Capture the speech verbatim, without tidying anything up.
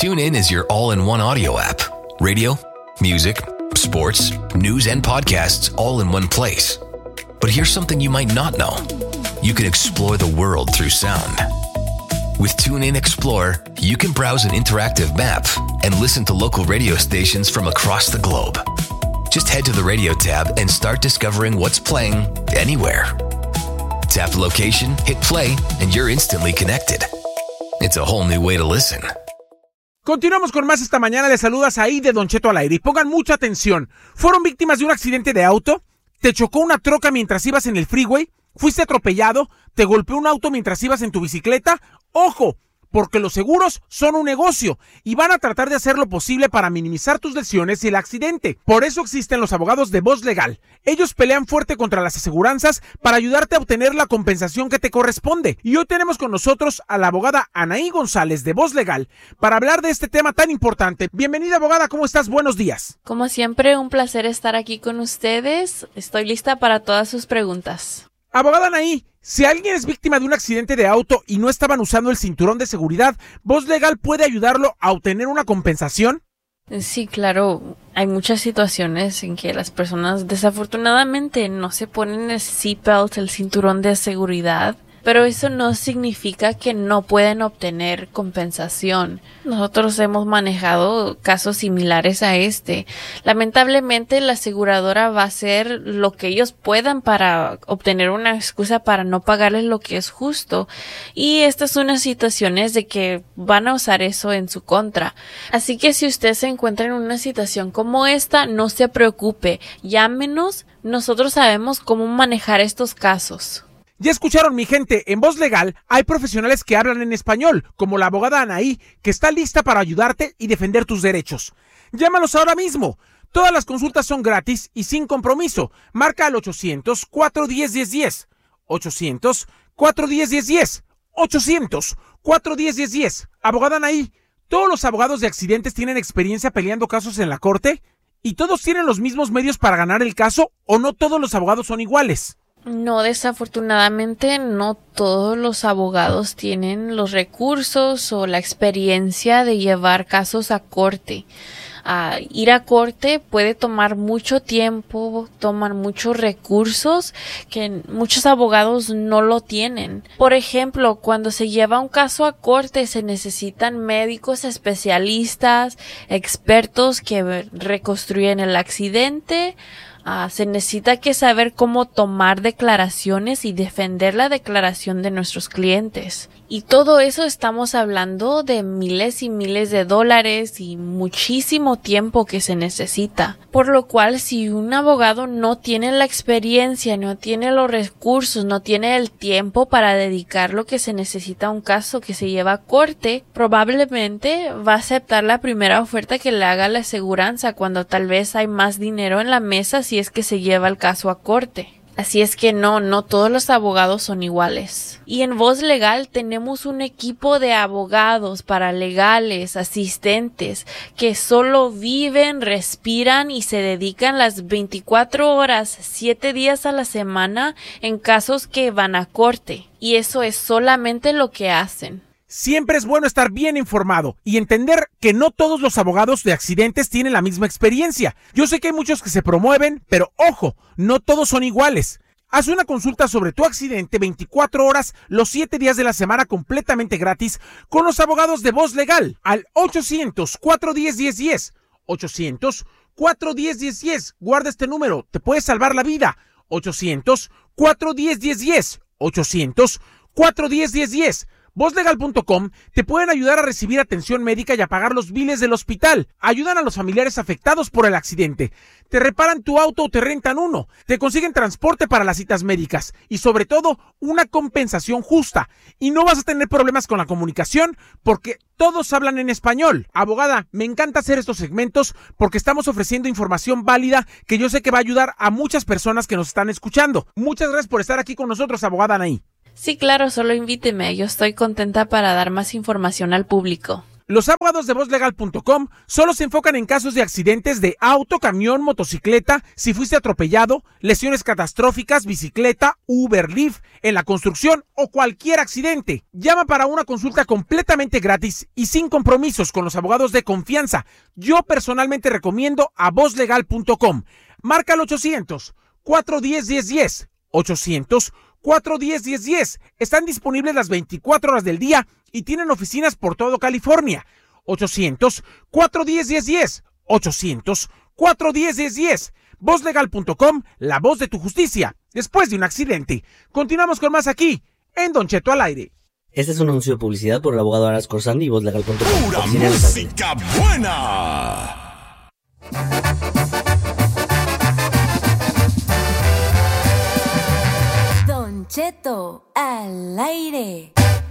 TuneIn is your all-in-one audio app. Radio, music, sports, news, and podcasts all in one place. But here's something you might not know. You can explore the world through sound. With TuneIn Explorer, you can browse an interactive map and listen to local radio stations from across the globe. Just head to the radio tab and start discovering what's playing anywhere. Tap the location, hit play, and you're instantly connected. It's a whole new way to listen. Continuamos con más esta mañana. Les saluda Saí de Don Cheto al aire. Y pongan mucha atención. ¿Fueron víctimas de un accidente de auto? ¿Te chocó una troca mientras ibas en el freeway? ¿Fuiste atropellado? ¿Te golpeó un auto mientras ibas en tu bicicleta? ¡Ojo! Porque los seguros son un negocio y van a tratar de hacer lo posible para minimizar tus lesiones y el accidente. Por eso existen los abogados de Voz Legal. Ellos pelean fuerte contra las aseguranzas para ayudarte a obtener la compensación que te corresponde. Y hoy tenemos con nosotros a la abogada Anaí González de Voz Legal para hablar de este tema tan importante. Bienvenida, abogada, ¿cómo estás? Buenos días. Como siempre, un placer estar aquí con ustedes. Estoy lista para todas sus preguntas. Abogada Anaí, si alguien es víctima de un accidente de auto y no estaban usando el cinturón de seguridad, ¿Voz Legal puede ayudarlo a obtener una compensación? Sí, claro. Hay muchas situaciones en que las personas desafortunadamente no se ponen el seatbelt, el cinturón de seguridad, pero eso no significa que no pueden obtener compensación. Nosotros hemos manejado casos similares a este. Lamentablemente, la aseguradora va a hacer lo que ellos puedan para obtener una excusa para no pagarles lo que es justo. Y estas son unas situaciones de que van a usar eso en su contra. Así que si usted se encuentra en una situación como esta, no se preocupe. Llámenos, nosotros sabemos cómo manejar estos casos. Ya escucharon, mi gente, en Voz Legal hay profesionales que hablan en español, como la abogada Anaí, que está lista para ayudarte y defender tus derechos. Llámalos ahora mismo. Todas las consultas son gratis y sin compromiso. Marca al ochocientos, cuatro uno cero, uno cero uno cero. ochocientos, cuatro uno cero, uno cero uno cero. ochocientos, cuatro uno cero, uno cero uno cero. Abogada Anaí, ¿todos los abogados de accidentes tienen experiencia peleando casos en la corte? ¿Y todos tienen los mismos medios para ganar el caso o no todos los abogados son iguales? No, desafortunadamente no todos los abogados tienen los recursos o la experiencia de llevar casos a corte. Uh, ir a corte puede tomar mucho tiempo, tomar muchos recursos que muchos abogados no lo tienen. Por ejemplo, cuando se lleva un caso a corte se necesitan médicos especialistas, expertos que reconstruyen el accidente. Uh, se necesita que saber cómo tomar declaraciones y defender la declaración de nuestros clientes. Y todo eso estamos hablando de miles y miles de dólares y muchísimo tiempo que se necesita. Por lo cual, si un abogado no tiene la experiencia, no tiene los recursos, no tiene el tiempo para dedicar lo que se necesita a un caso que se lleva a corte, probablemente va a aceptar la primera oferta que le haga la aseguranza cuando tal vez hay más dinero en la mesa si es que se lleva el caso a corte. Así es que no, no todos los abogados son iguales. Y en Voz Legal tenemos un equipo de abogados, paralegales, asistentes, que solo viven, respiran y se dedican las veinticuatro horas, siete días a la semana en casos que van a corte. Y eso es solamente lo que hacen. Siempre es bueno estar bien informado y entender que no todos los abogados de accidentes tienen la misma experiencia. Yo sé que hay muchos que se promueven, pero ojo, no todos son iguales. Haz una consulta sobre tu accidente veinticuatro horas, los siete días de la semana completamente gratis con los abogados de Voz Legal al ochocientos, cuatro uno cero, uno cero uno cero. ochocientos, cuatro uno cero, uno cero uno cero. Guarda este número, te puede salvar la vida. ochocientos, cuatro uno cero, uno cero uno cero. ochocientos, cuatro uno cero, uno cero uno cero. voz legal punto com te pueden ayudar a recibir atención médica y a pagar los biles del hospital. Ayudan a los familiares afectados por el accidente. Te reparan tu auto o te rentan uno. Te consiguen transporte para las citas médicas. Y sobre todo, una compensación justa. Y no vas a tener problemas con la comunicación porque todos hablan en español. Abogada, me encanta hacer estos segmentos porque estamos ofreciendo información válida que yo sé que va a ayudar a muchas personas que nos están escuchando. Muchas gracias por estar aquí con nosotros, abogada Anaí. Sí, claro, solo invíteme. Yo estoy contenta para dar más información al público. Los abogados de voz legal punto com solo se enfocan en casos de accidentes de auto, camión, motocicleta, si fuiste atropellado, lesiones catastróficas, bicicleta, Uber, Lyft, en la construcción o cualquier accidente. Llama para una consulta completamente gratis y sin compromisos con los abogados de confianza. Yo personalmente recomiendo a voz legal punto com. Marca al ochocientos, cuatrocientos diez, diez diez. ochocientos, cuatrocientos diez, diez diez. Están disponibles las veinticuatro horas del día y tienen oficinas por todo California. ochocientos, cuatrocientos diez, diez diez. ochocientos, cuatrocientos diez, diez diez. voz legal punto com, la voz de tu justicia después de un accidente. Continuamos con más aquí, en Don Cheto al aire. Este es un anuncio de publicidad por el abogado Aras Corsandi y voz legal punto com. ¡Pura música buena! Don Cheto al aire.